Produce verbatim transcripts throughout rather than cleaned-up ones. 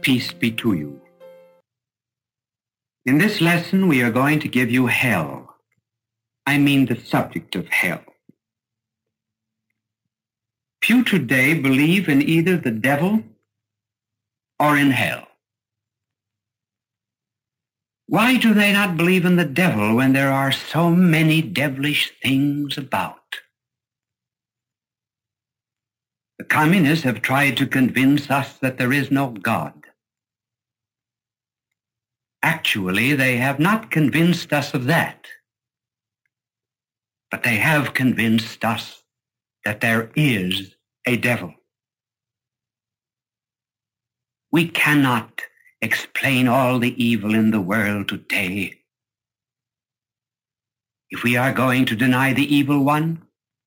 Peace be to you. In this lesson we are going to give you hell. I mean the subject of hell. Few today believe in either the devil or in hell. Why do they not believe in the devil when there are so many devilish things about? The communists have tried to convince us that there is no God. Actually, they have not convinced us of that, but they have convinced us that there is a devil. We cannot explain all the evil in the world today. If we are going to deny the evil one,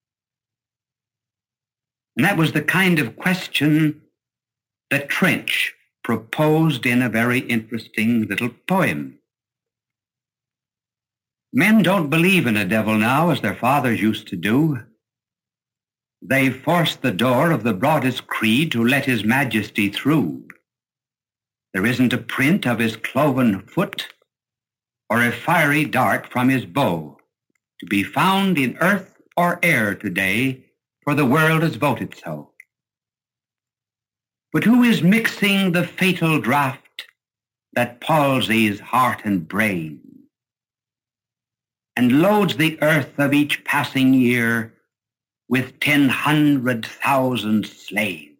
and that was the kind of question that Trench proposed in a very interesting little poem. Men don't believe in a devil now as their fathers used to do. They force the door of the broadest creed to let his majesty through. There isn't a print of his cloven foot or a fiery dart from his bow to be found in earth or air today, for the world has voted so. But who is mixing the fatal draught that palsies heart and brain and loads the earth of each passing year with ten hundred thousand slain?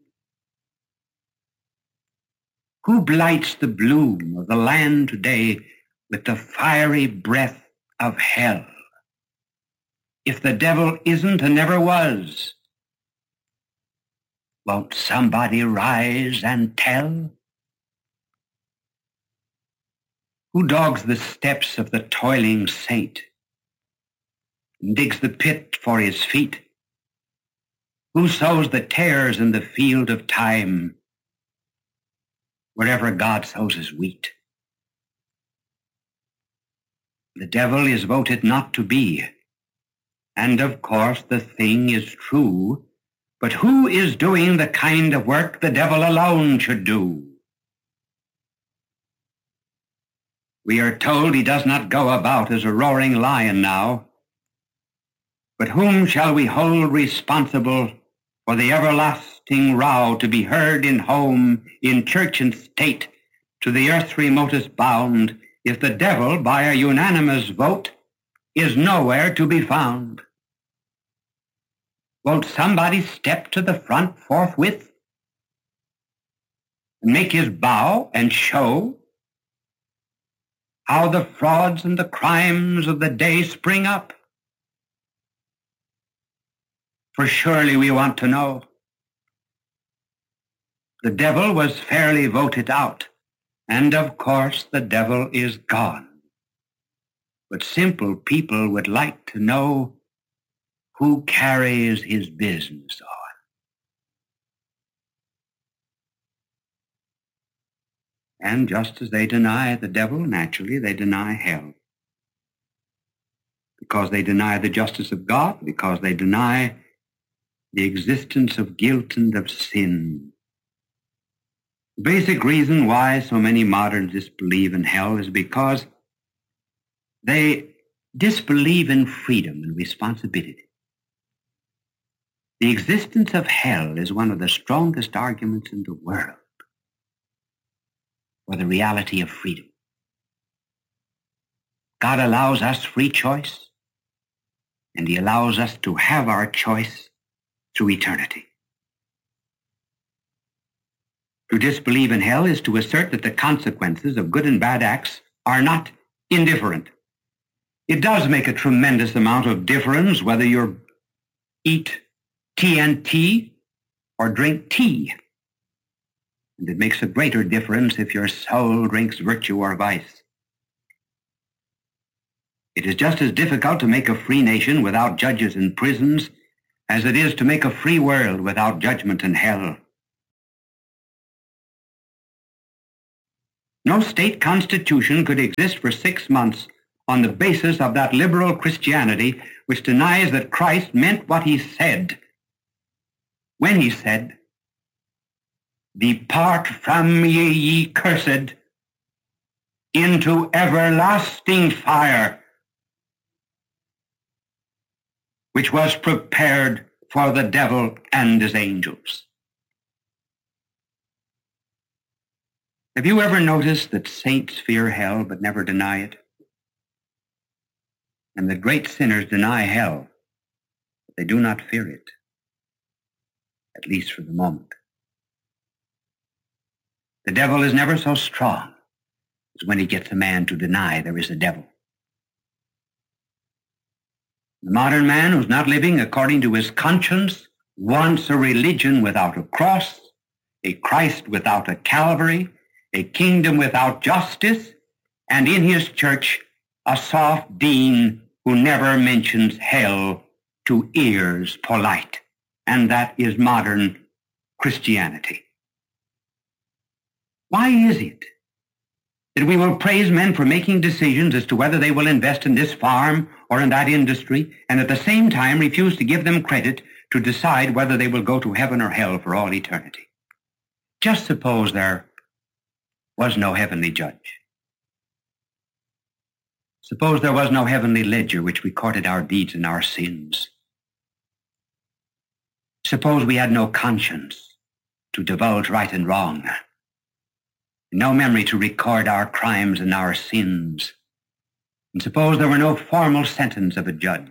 Who blights the bloom of the land today with the fiery breath of hell? If the devil isn't and never was, won't somebody rise and tell? Who dogs the steps of the toiling saint and digs the pit for his feet? Who sows the tares in the field of time wherever God sows his wheat? The devil is voted not to be, and of course the thing is true, but who is doing the kind of work the devil alone should do? We are told he does not go about as a roaring lion now, but whom shall we hold responsible for the everlasting row to be heard in home, in church and state, to the earth's remotest bound, if the devil, by a unanimous vote, is nowhere to be found? Won't somebody step to the front forthwith and make his bow and show how the frauds and the crimes of the day spring up? For surely we want to know. The devil was fairly voted out, and of course the devil is gone. But simple people would like to know who carries his business on. And just as they deny the devil, naturally they deny hell. Because they deny the justice of God, because they deny the existence of guilt and of sin. The basic reason why so many moderns disbelieve in hell is because they disbelieve in freedom and responsibility. The existence of hell is one of the strongest arguments in the world for the reality of freedom. God allows us free choice, and he allows us to have our choice through eternity. To disbelieve in hell is to assert that the consequences of good and bad acts are not indifferent. It does make a tremendous amount of difference whether you eat T N T or drink tea. And it makes a greater difference if your soul drinks virtue or vice. It is just as difficult to make a free nation without judges and prisons as it is to make a free world without judgment and hell. No state constitution could exist for six months on the basis of that liberal Christianity which denies that Christ meant what he said when he said, Depart from me, ye cursed, into everlasting fire, which was prepared for the devil and his angels. Have you ever noticed that saints fear hell but never deny it? And that great sinners deny hell, but they do not fear it, at least for the moment. The devil is never so strong as when he gets a man to deny there is a devil. The modern man who's not living according to his conscience wants a religion without a cross, a Christ without a Calvary, a kingdom without justice, and in his church a soft dean who never mentions hell to ears polite. And that is modern Christianity. Why is it that we will praise men for making decisions as to whether they will invest in this farm or in that industry, and at the same time refuse to give them credit to decide whether they will go to heaven or hell for all eternity? Just suppose there was no heavenly judge. Suppose there was no heavenly ledger which recorded our deeds and our sins. Suppose we had no conscience to divulge right and wrong, no memory to record our crimes and our sins, and suppose there were no formal sentence of a judge.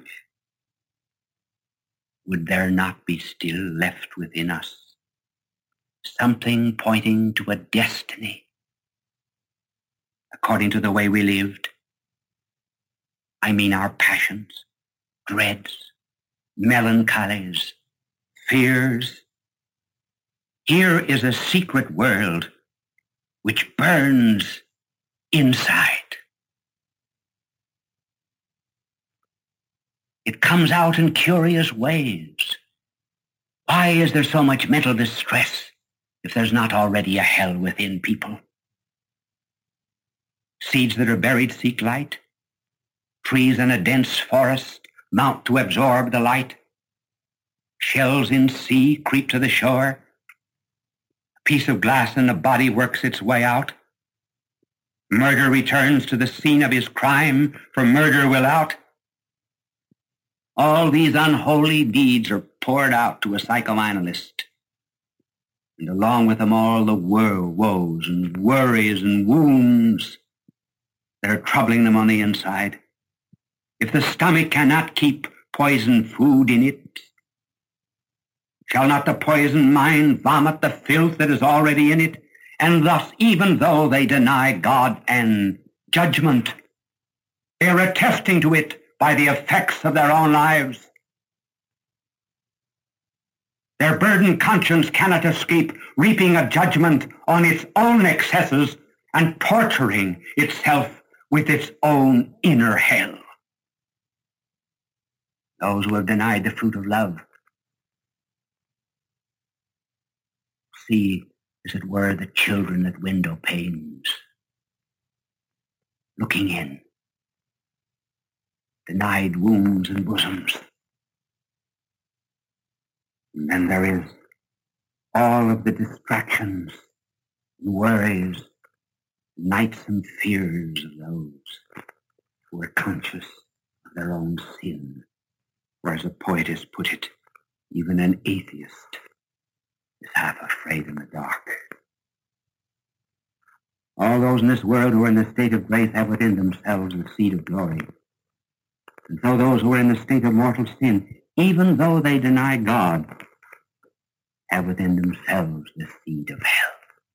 Would there not be still left within us something pointing to a destiny according to the way we lived? I mean our passions, dreads, melancholies, fears. Here is a secret world which burns inside. It comes out in curious ways. Why is there so much mental distress if there's not already a hell within people? Seeds that are buried seek light. Trees in a dense forest mount to absorb the light. Shells in sea creep to the shore. A piece of glass in a body works its way out. Murder returns to the scene of his crime, for murder will out. All these unholy deeds are poured out to a psychoanalyst. And along with them all the wo- woes and worries and wounds that are troubling them on the inside. If the stomach cannot keep poisoned food in it, shall not the poisoned mind vomit the filth that is already in it? And thus, even though they deny God and judgment, they are attesting to it by the effects of their own lives. Their burdened conscience cannot escape reaping a judgment on its own excesses and torturing itself with its own inner hell. Those who have denied the fruit of love see, as it were, the children at window panes, looking in, denied wombs and bosoms. And then there is all of the distractions and worries, nights and fears of those who are conscious of their own sin. Or as a poet has put it, even an atheist is half afraid in the dark. All those in this world who are in the state of grace have within themselves the seed of glory. And so those who are in the state of mortal sin, even though they deny God, have within themselves the seed of hell.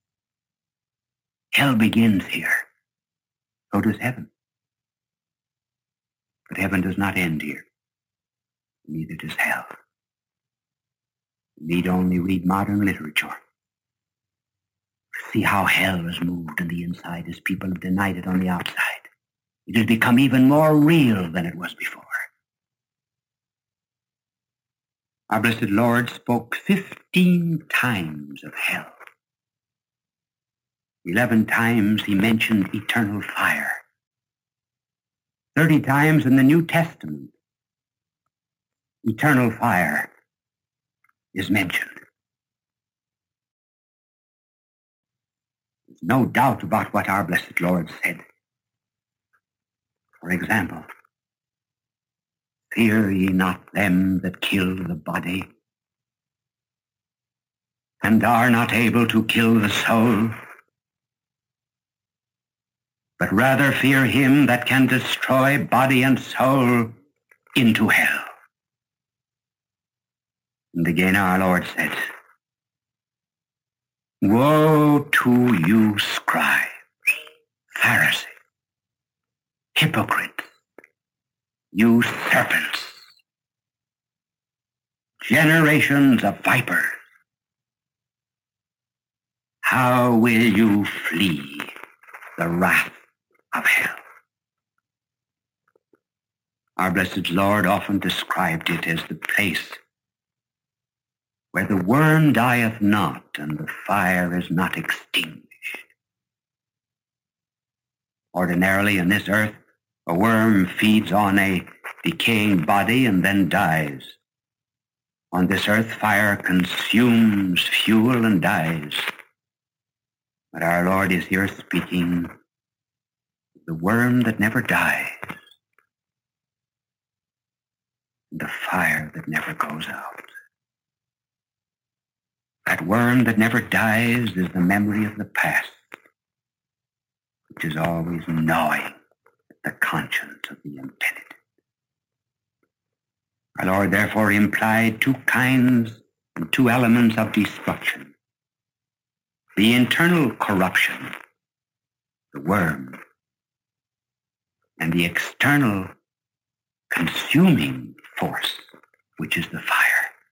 Hell begins here. So does heaven. But heaven does not end here. Neither does hell. You need only read modern literature. See how hell has moved on the inside as people have denied it on the outside. It has become even more real than it was before. Our blessed Lord spoke fifteen times of hell. Eleven times he mentioned eternal fire. Thirty times in the New Testament, eternal fire is mentioned. no doubt about what our blessed Lord said. For example, fear ye not them that kill the body, and are not able to kill the soul, but rather fear him that can destroy body and soul into hell. And again our Lord said, woe to you, scribes, Pharisees, hypocrites, you serpents, generations of vipers, how will you flee the wrath of hell? Our blessed Lord often described it as the place where the worm dieth not and the fire is not extinguished. Ordinarily in this earth, a worm feeds on a decaying body and then dies. On this earth, fire consumes fuel and dies. But our Lord is here speaking of the worm that never dies, the fire that never goes out. That worm that never dies is the memory of the past, which is always gnawing at the conscience of the impenitent. Our Lord therefore implied two kinds and two elements of destruction: the internal corruption, the worm, and the external consuming force, which is the fire.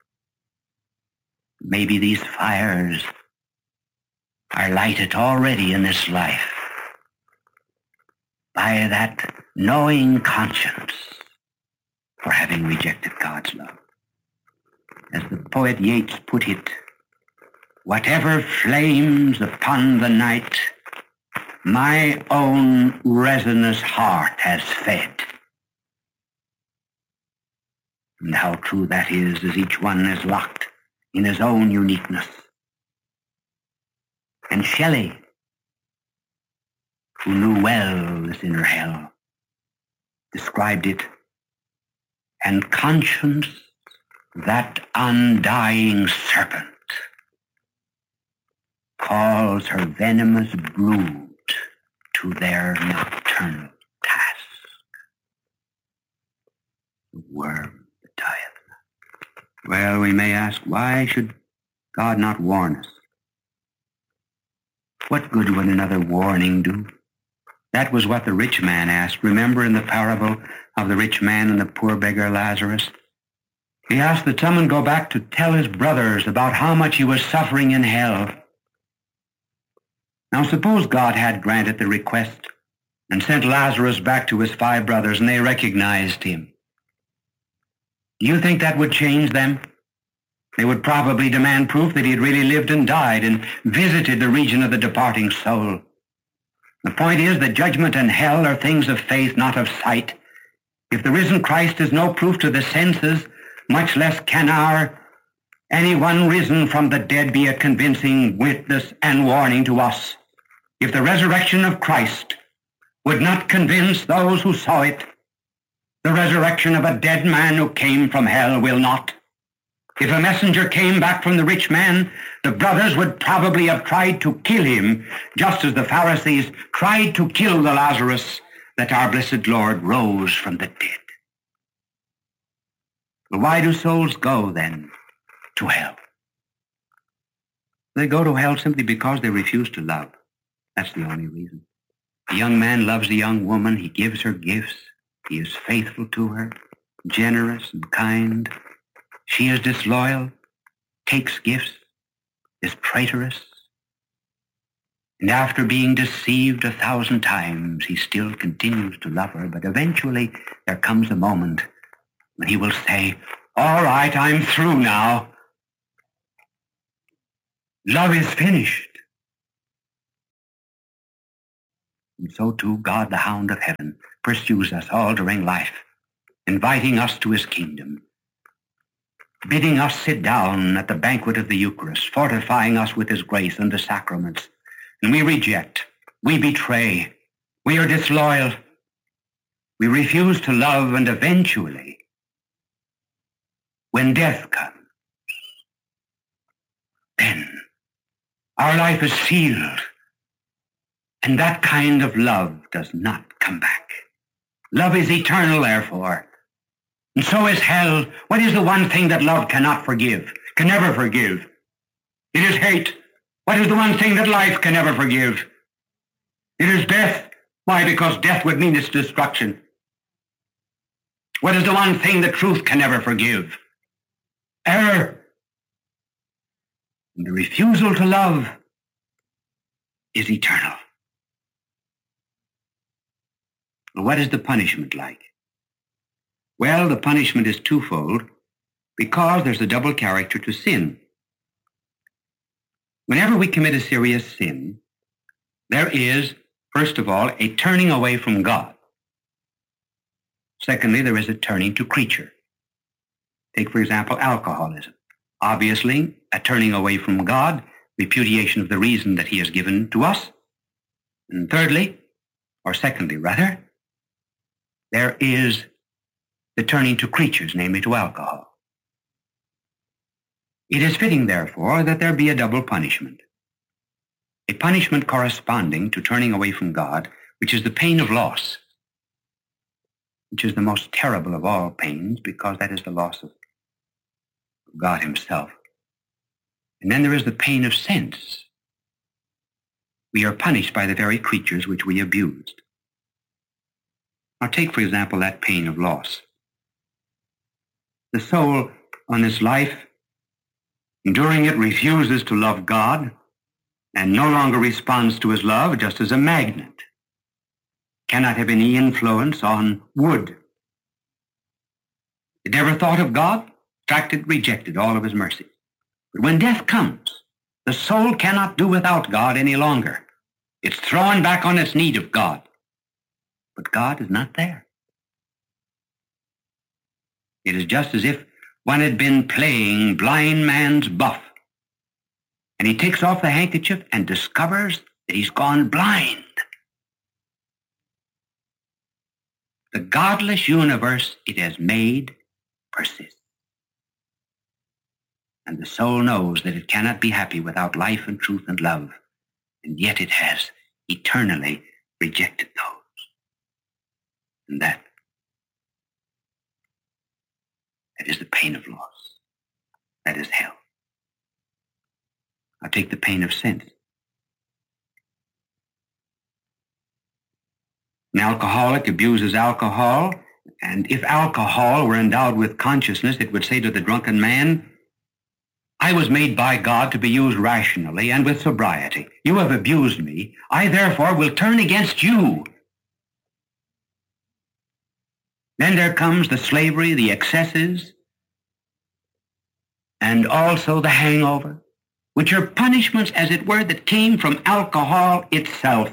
Maybe these fires are lighted already in this life by that knowing conscience for having rejected God's love. As the poet Yeats put it, whatever flames upon the night my own resinous heart has fed. And how true that is, as each one is locked in his own uniqueness. And Shelley, who knew well this inner hell, described it, and conscience, that undying serpent, calls her venomous brood to their nocturnal task. The worm that dieth. Well, we may ask, why should God not warn us? What good would another warning do? That was what the rich man asked. Remember in the parable of the rich man and the poor beggar Lazarus? He asked that someone go back to tell his brothers about how much he was suffering in hell. Now suppose God had granted the request and sent Lazarus back to his five brothers and they recognized him. Do you think that would change them? They would probably demand proof that he had really lived and died and visited the region of the departing soul. The point is that judgment and hell are things of faith, not of sight. If the risen Christ is no proof to the senses, much less can our anyone risen from the dead be a convincing witness and warning to us. If the resurrection of Christ would not convince those who saw it, the resurrection of a dead man who came from hell will not. If a messenger came back from the rich man, the brothers would probably have tried to kill him, just as the Pharisees tried to kill the Lazarus that our blessed Lord rose from the dead. But why do souls go, then, to hell? They go to hell simply because they refuse to love. That's the only reason. The young man loves the young woman. He gives her gifts. He is faithful to her, generous and kind. She is disloyal, takes gifts, is traitorous. And after being deceived a thousand times, he still continues to love her. But eventually there comes a moment when he will say, all right, I'm through now. Love is finished. And so too God, the hound of heaven, pursues us all during life, inviting us to his kingdom, bidding us sit down at the banquet of the Eucharist, fortifying us with his grace and the sacraments, and we reject, we betray, we are disloyal, we refuse to love, and eventually, when death comes, then our life is sealed, and that kind of love does not come back. Love is eternal, therefore, and so is hell. What is the one thing that love cannot forgive, can never forgive? It is hate. What is the one thing that life can never forgive? It is death. Why? Because death would mean its destruction. What is the one thing that truth can never forgive? Error. And the refusal to love is eternal. Well, what is the punishment like? Well, the punishment is twofold because there's a double character to sin. Whenever we commit a serious sin, there is, first of all, a turning away from God. Secondly, there is a turning to creature. Take, for example, alcoholism. Obviously, a turning away from God, repudiation of the reason that he has given to us. And thirdly, or secondly rather, there is the turning to creatures, namely to alcohol. It is fitting, therefore, that there be a double punishment. A punishment corresponding to turning away from God, which is the pain of loss, which is the most terrible of all pains, because that is the loss of God himself. And then there is the pain of sense. We are punished by the very creatures which we abused. Now take, for example, that pain of loss. The soul on this life, enduring it, refuses to love God and no longer responds to his love, just as a magnet cannot have any influence on wood. It never thought of God, attracted, rejected all of his mercies. But when death comes, the soul cannot do without God any longer. It's thrown back on its need of God. But God is not there. It is just as if one had been playing blind man's buff, and he takes off the handkerchief and discovers that he's gone blind. The godless universe it has made persists. And the soul knows that it cannot be happy without life and truth and love, and yet it has eternally rejected those. And that, that is the pain of loss. That is hell. Now take the pain of sense. An alcoholic abuses alcohol, and if alcohol were endowed with consciousness, it would say to the drunken man, I was made by God to be used rationally and with sobriety. You have abused me. I therefore will turn against you. Then there comes the slavery, the excesses, and also the hangover, which are punishments, as it were, that came from alcohol itself.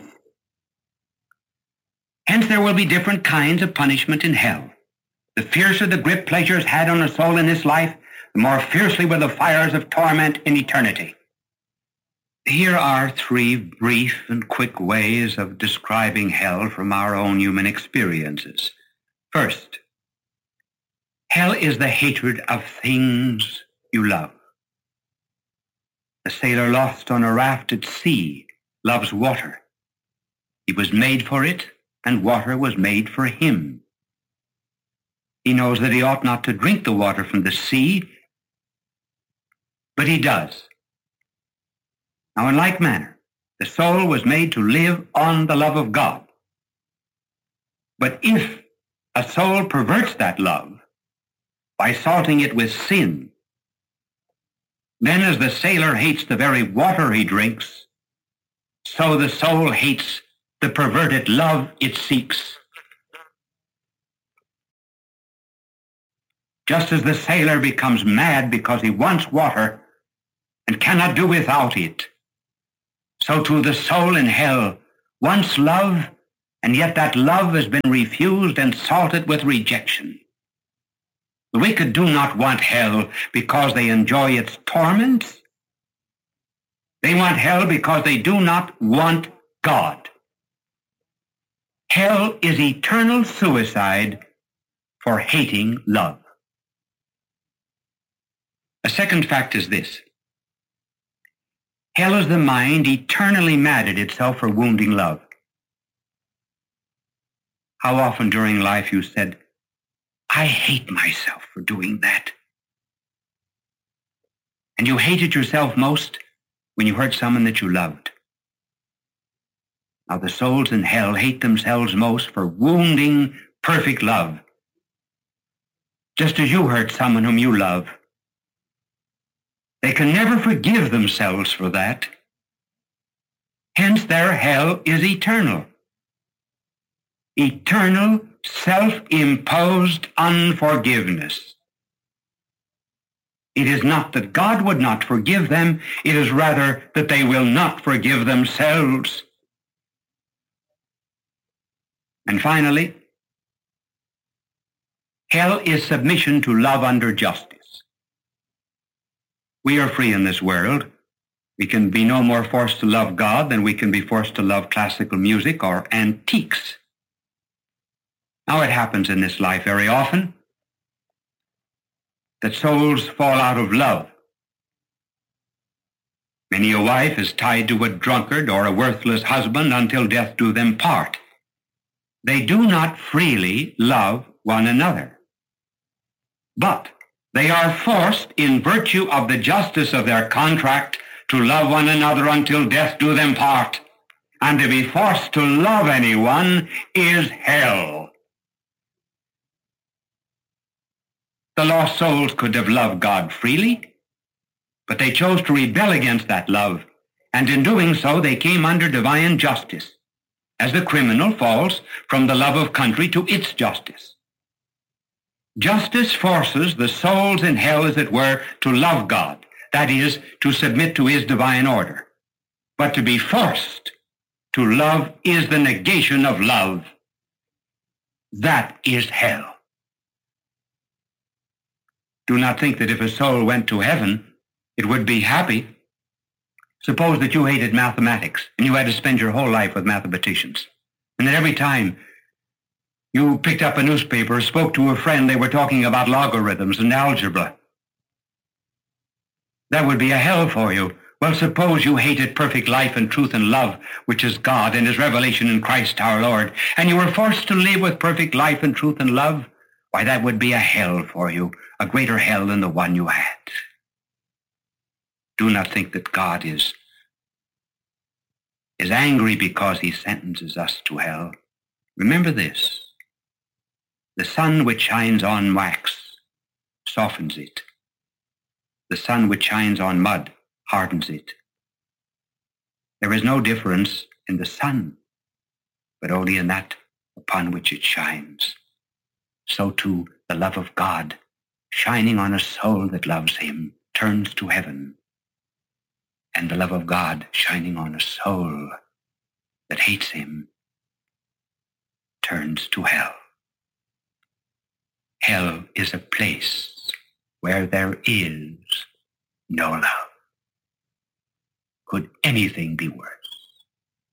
Hence there will be different kinds of punishment in hell. The fiercer the grip pleasure has had on a soul in this life, the more fiercely will the fires of torment in eternity. Here are three brief and quick ways of describing hell from our own human experiences. First, hell is the hatred of things you love. The sailor lost on a raft at sea loves water. He was made for it, and water was made for him. He knows that he ought not to drink the water from the sea, but he does. Now, in like manner, the soul was made to live on the love of God. But if a soul perverts that love by salting it with sin, then as the sailor hates the very water he drinks, so the soul hates the perverted love it seeks. Just as the sailor becomes mad because he wants water and cannot do without it, so too the soul in hell wants love, and yet that love has been refused and salted with rejection. The wicked do not want hell because they enjoy its torments. They want hell because they do not want God. Hell is eternal suicide for hating love. A second fact is this. Hell is the mind eternally mad at itself for wounding love. How often during life you said, I hate myself for doing that. And you hated yourself most when you hurt someone that you loved. Now the souls in hell hate themselves most for wounding perfect love, just as you hurt someone whom you love. They can never forgive themselves for that. Hence their hell is eternal. Eternal, self-imposed unforgiveness. It is not that God would not forgive them, it is rather that they will not forgive themselves. And finally, hell is submission to love under justice. We are free in this world. We can be no more forced to love God than we can be forced to love classical music or antiques. Now it happens in this life very often that souls fall out of love. Many a wife is tied to a drunkard or a worthless husband until death do them part. They do not freely love one another, but they are forced in virtue of the justice of their contract to love one another until death do them part. And to be forced to love anyone is hell. The lost souls could have loved God freely, but they chose to rebel against that love, and in doing so they came under divine justice, as the criminal falls from the love of country to its justice. Justice forces the souls in hell, as it were, to love God, that is, to submit to his divine order. But to be forced to love is the negation of love. That is hell. Do not think that if a soul went to heaven, it would be happy. Suppose that you hated mathematics and you had to spend your whole life with mathematicians, and that every time you picked up a newspaper or spoke to a friend, they were talking about logarithms and algebra. That would be a hell for you. Well, suppose you hated perfect life and truth and love, which is God and his revelation in Christ our Lord, and you were forced to live with perfect life and truth and love. Why, that would be a hell for you, a greater hell than the one you had. Do not think that God is, is angry because he sentences us to hell. Remember this. The sun which shines on wax softens it. The sun which shines on mud hardens it. There is no difference in the sun, but only in that upon which it shines. So too the love of God, shining on a soul that loves him, turns to heaven. And the love of God, shining on a soul that hates him, turns to hell. Hell is a place where there is no love. Could anything be worse?